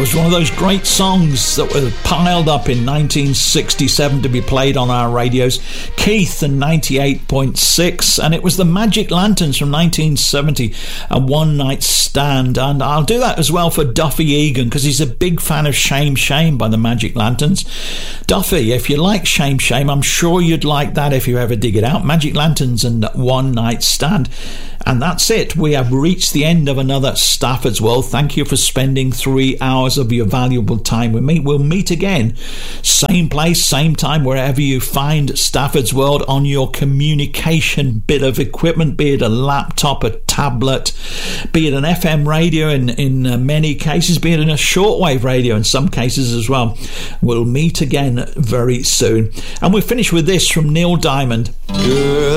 was one of those great songs that were piled up in 1967 to be played on our radios. Keith and 98.6, and it was the Magic Lanterns from 1970, A One Night Stand. And I'll do that as well for Duffy Egan, because he's a big fan of Shame Shame by the Magic Lanterns. Duffy, if you like Shame Shame, I'm sure you'd like that if you ever dig it out. Magic Lanterns and One Night Stand. And that's it. We have reached the end of another Stafford's World. Thank you for spending 3 hours of your valuable time with me. We'll meet again, same place, same time, wherever you find Stafford's World on your communication bit of equipment, be it a laptop, a tablet, be it an FM radio in many cases, be it in a shortwave radio in some cases as well. We'll meet again very soon. And we'll finish with this from Neil Diamond. Girl,